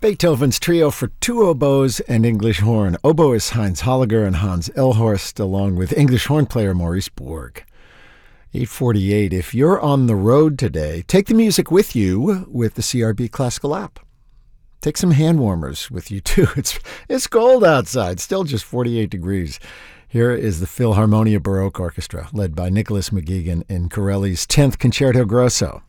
Beethoven's Trio for two oboes and English horn. Oboist Heinz Holliger and Hans Elhorst, along with English horn player Maurice Borg. 8:48. If you're on the road today, take the music with you with the CRB Classical app. Take some hand warmers with you, too. It's cold outside, still just 48 degrees. Here is the Philharmonia Baroque Orchestra, led by Nicholas McGuigan in Corelli's 10th Concerto Grosso.